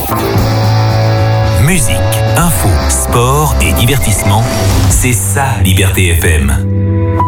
Musique, info, sport et divertissement, c'est ça Liberté FM.